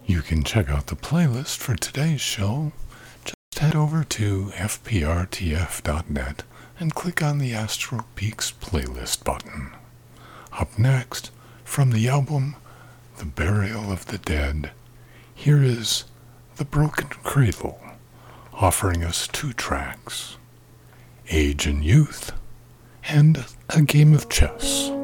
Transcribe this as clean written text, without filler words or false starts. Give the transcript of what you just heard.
You can check out the playlist for today's show. Just head over to fprtf.net and click on the Astral Peaks playlist button. Up next, from the album The Burial of the Dead, here is The Broken Cradle, offering us 2 tracks, Age and Youth, and A Game of Chess.